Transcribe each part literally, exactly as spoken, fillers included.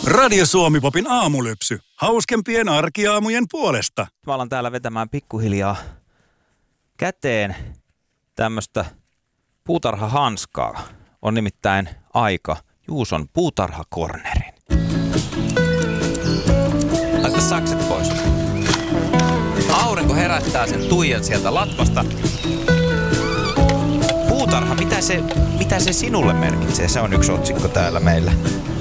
Radio Suomi-popin aamulypsy. Hauskempien arkiaamujen puolesta. Mä alan täällä vetämään pikkuhiljaa käteen tämmöstä puutarhahanskaa. On nimittäin aika Juuson puutarhakornerin. Laita sakset pois. Aurinko herättää sen Tuijan sieltä latvasta. Puutarha, mitä se, mitä se sinulle merkitsee? Se on yksi otsikko täällä meillä.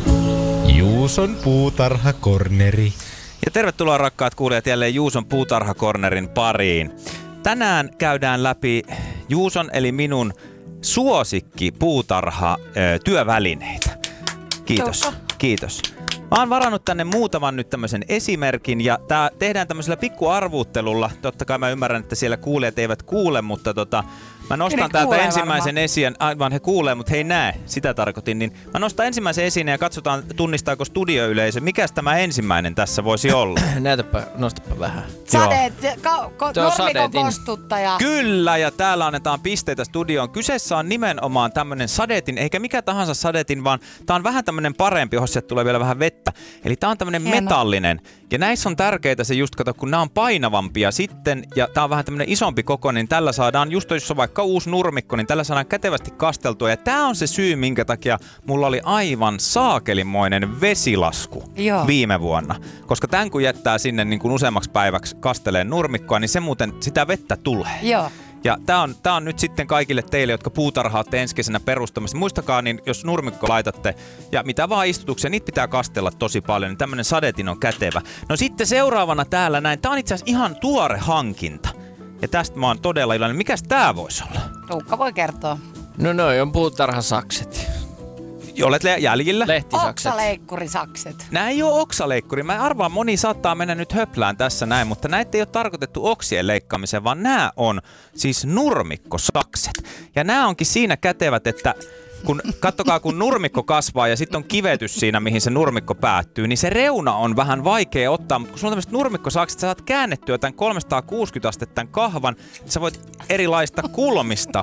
Juuson puutarhakorneri. Ja tervetuloa rakkaat kuulijat jälleen Juuson puutarhakornerin pariin. Tänään käydään läpi Juuson eli minun suosikki puutarha ö, työvälineitä. Kiitos. Toukka. Kiitos. Mä oon varannut tänne muutaman nyt tämmöisen esimerkin ja tää tehdään tämmöisellä pikkuarvuuttelulla. Totta kai mä ymmärrän, että siellä kuulijat eivät kuule, mutta tota, mä nostan täältä ensimmäisen esiin, aivan he kuulee, mutta he ei näe, sitä tarkoitin. Niin mä nostan ensimmäisen esiin ja katsotaan, tunnistaako studioyleisö. Mikäs tämä ensimmäinen tässä voisi olla? Näytäpä, nostapa vähän. Sadeet, ka- ko- normikon kostuttaja. Kyllä, ja täällä annetaan pisteitä studioon. Kyseessä on nimenomaan tämmönen sadetin, eikä mikä tahansa sadetin, vaan tää on vähän tämmönen parempi, jos sieltä tulee vielä vähän vettä. Eli tää on tämmönen Hieno. metallinen. Ja näissä on tärkeää se just, kato, kun nämä on painavampia sitten, ja tää on vähän tämmönen isompi koko, niin tällä saadaan, just jos on vaikka uusi nurmikko, niin tällä saadaan kätevästi kasteltua. Ja tää on se syy, minkä takia mulla oli aivan saakelimoinen vesilasku Joo. viime vuonna. Koska tän kun jättää sinne niin kuin useammaksi päiväksi kasteleen nurmikkoa, niin se muuten sitä vettä tulee. Joo. Ja tää on, tää on nyt sitten kaikille teille, jotka puutarhaatte ensi kesänä perustamassa. Muistakaa, niin jos nurmikko laitatte ja mitä vaan istutuksia, niitä pitää kastella tosi paljon, niin tämmönen sadetin on kätevä. No sitten seuraavana täällä näin, tää on itse asiassa ihan tuore hankinta. Ja tästä mä oon todella iloinen. Mikäs tää voisi olla? Tuukka voi kertoa. No noi on puutarhasakset. Olet jäljillä? Lehtisakset. Oksaleikkurisakset. Nää ei oo oksaleikkuri. Mä arvaan, moni saattaa mennä nyt höplään tässä näin, mutta näitä ei ole tarkoitettu oksien leikkaamiseen, vaan nää on siis nurmikkosakset. Ja nää onkin siinä kätevät, että kun, kattokaa, kun nurmikko kasvaa ja sitten on kivetys siinä, mihin se nurmikko päättyy, niin se reuna on vähän vaikea ottaa, mutta kun sulla on tämmöiset nurmikkosakset, sä saat käännettyä tämän kolmesataakuusikymmentä astetta tämän kahvan, niin sä voit erilaista kulmista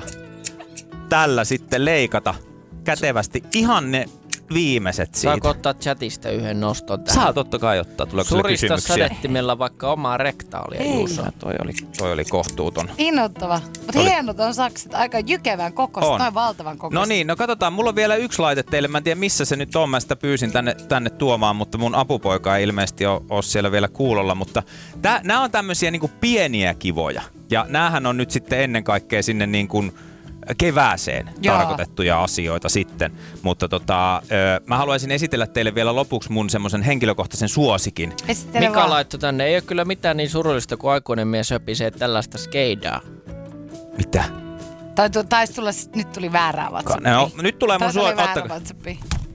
tällä sitten leikata kätevästi ihan ne viimeiset siitä. Saako ottaa chatista yhden noston tähän? Saa totta kai ottaa. Tuleeko sulle Surista kysymyksiä? sadettimella vaikka omaa rektaalia, Juuso. Toi oli, toi oli kohtuuton. Innoittava. Mutta oli... hienot on sakset. Aika jykevän kokoiset. Noin valtavan kokoiset. No niin, no katsotaan. Mulla on vielä yksi laite teille. Mä en tiedä missä se nyt on. Mä sitä pyysin tänne, tänne tuomaan, mutta mun apupoika ei ilmeisesti ole, ole siellä vielä kuulolla. Mutta tää, nää on tämmösiä niinku pieniä kivoja. Ja näähän on nyt sitten ennen kaikkea sinne niin kuin kevääseen Joo. tarkoitettuja asioita sitten. Mutta tota, ö, mä haluaisin esitellä teille vielä lopuksi mun semmoisen henkilökohtaisen suosikin. Esittele Mika vaan. laittoi tänne, ei ole kyllä mitään niin surullista kuin aikuinen mies höpisee tällaista skeidaa. Mitä? Tai tu- taisi tulla, nyt tuli väärää WhatsAppia. No, nyt tulee mun suosikin. suo... väärää WhatsAppia.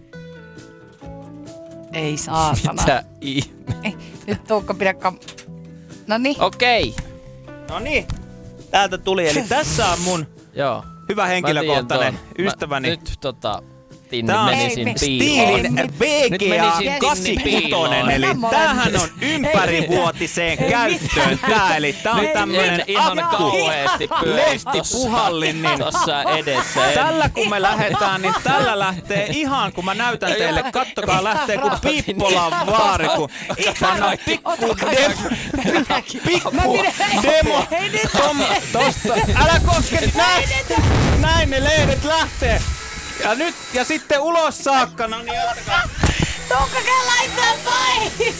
Ei saatana. Mitä ihme? Ei, nyt Tuukka pidä kam... Noniin. Okei. Noniin. Täältä tuli. Eli tässä on mun Joo. hyvä henkilökohtainen ystäväni. Mä, nyt tota... Tää on menisin piiloon. Stiilin B G A kahdeksankymmentäkuusi, eli tämähän on ympärivuotiseen käyttöön tää, eli tää on tämmönen ihan akku, kauheesti lehtipuhallin, niin tossa edessä. Tällä kun me lähdetään, niin tällä lähtee ihan, kun mä näytän teille, kattokaa lähtee kuin Pippolan vaari, kun pannaan pikku demo, pikku demo, tosta, älä koske, näin, näin ne lehdet lähtee. Ja nyt, ja sitten ulos saakka, no niin, ottakaa. Tuukka, laita pois!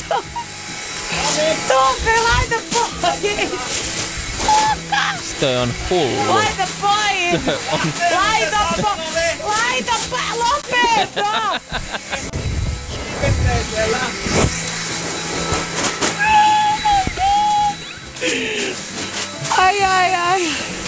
Tuukka, laita pois! Tuukka! Toi on hullu. Laita pois! Laita pois! Laita pois! Lopeta! Ai, ai, ai.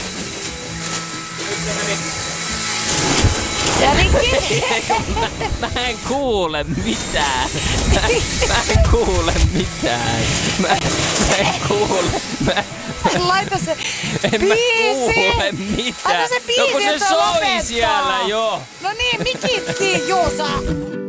Ja rikki! Mä en kuule mitään. Mä, mä en kuule mitään. Mä, mä en kuule. Mä, Laita se en biisi! mä kuule mitään. Laita se biisi, no kun se että soi lopettaa. siellä jo. No niin, mikittiin, Juusa!